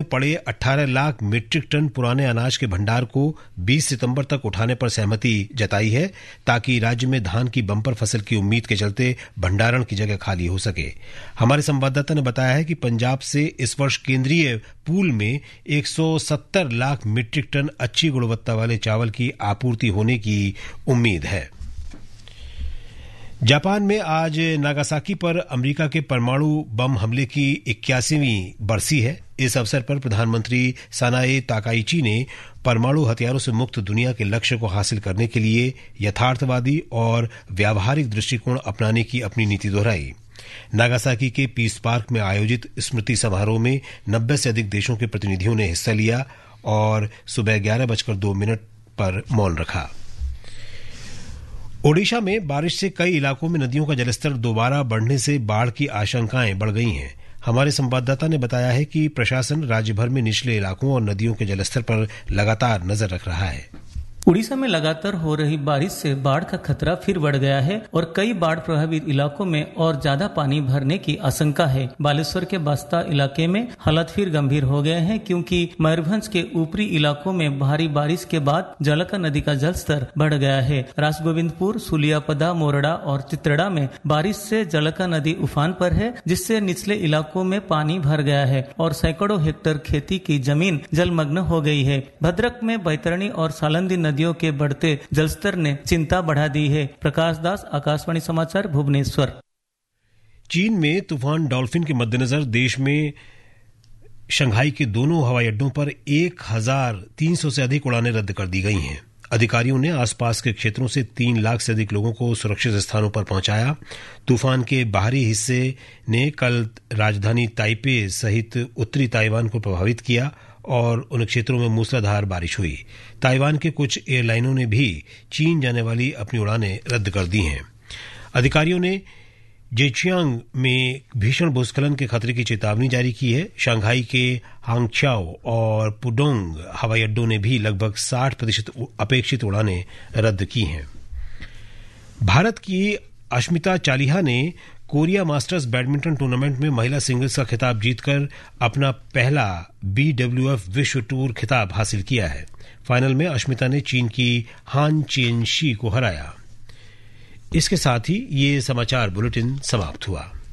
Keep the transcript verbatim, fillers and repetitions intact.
पड़े अठारह lakh metric ton पुराने अनाज के भंडार को बीस सितंबर तक उठाने पर सहमति जताई है, ताकि राज्य में धान की बम्पर फसल की उम्मीद के चलते भंडारण की जगह खाली हो सके। हमारे संवाददाता ने बताया है कि पंजाब से इस वर्ष केंद्रीय पूल में एक सौ सत्तर लाख मीट्रिक टन अच्छी गुणवत्ता वाले चावल की आपूर्ति होने की उम्मीद है। जापान में आज नागासाकी पर अमेरिका के परमाणु बम हमले की इक्यासीवीं बरसी है। इस अवसर पर प्रधानमंत्री सनाए ताकाइची ने परमाणु हथियारों से मुक्त दुनिया के लक्ष्य को हासिल करने के लिए यथार्थवादी और व्यावहारिक दृष्टिकोण अपनाने की अपनी नीति दोहराई। नागासाकी के पीस पार्क में आयोजित स्मृति समारोह में नब्बे से अधिक देशों के प्रतिनिधियों ने हिस्सा लिया और सुबह ग्यारह बजकर दो मिनट पर मौन रखा। ओडिशा में बारिश से कई इलाकों में नदियों का जलस्तर दोबारा बढ़ने से बाढ़ की आशंकाएं बढ़ गई हैं। हमारे संवाददाता ने बताया है कि प्रशासन राज्य भर में निचले इलाकों और नदियों के जलस्तर पर लगातार नजर रख रहा है। उड़ीसा में लगातार हो रही बारिश से बाढ़ का खतरा फिर बढ़ गया है और कई बाढ़ प्रभावित इलाकों में और ज्यादा पानी भरने की आशंका है। बालेश्वर के बस्ता इलाके में हालात फिर गंभीर हो गए हैं, क्योंकि मयूरभंज के ऊपरी इलाकों में भारी बारिश के बाद जलका नदी का जलस्तर बढ़ गया है। राजगोविंदपुर, सुलियापदा, मोरडा और चित्रड़ा में बारिश से जलका नदी उफान पर है, जिससे निचले इलाकों में पानी भर गया है और सैकड़ों हेक्टेयर खेती की जमीन जलमग्न हो गई है। भद्रक में बैतरणी और सालंदी नदियों के बढ़ते जलस्तर ने चिंता बढ़ा दी है। प्रकाश दास, आकाशवाणी समाचार, भुवनेश्वर। चीन में तूफान डॉल्फिन के मद्देनजर देश में शंघाई के दोनों हवाई अड्डों पर एक हजार तीन सौ से अधिक उड़ानें रद्द कर दी गई हैं। अधिकारियों ने आसपास के क्षेत्रों से तीन लाख से अधिक लोगों को सुरक्षित स्थानों पर पहुंचाया। तूफान के बाहरी हिस्से ने कल राजधानी ताइपे सहित उत्तरी ताइवान को प्रभावित किया और उन क्षेत्रों में मूसलाधार बारिश हुई। ताइवान के कुछ एयरलाइनों ने भी चीन जाने वाली अपनी उड़ानें रद्द कर दी हैं। अधिकारियों ने जेचियांग में भीषण भूस्खलन के खतरे की चेतावनी जारी की है। शंघाई के हांगचाओ और पुडोंग हवाई अड्डों ने भी लगभग साठ प्रतिशत अपेक्षित उड़ानें रद्द की हैं। भारत की अश्मिता चालिहा ने कोरिया मास्टर्स बैडमिंटन टूर्नामेंट में महिला सिंगल्स का खिताब जीतकर अपना पहला बीडब्ल्यूएफ विश्व टूर खिताब हासिल किया है। फाइनल में अश्मिता ने चीन की हान चेन शी को हराया। इसके साथ ही ये समाचार बुलेटिन समाप्त हुआ।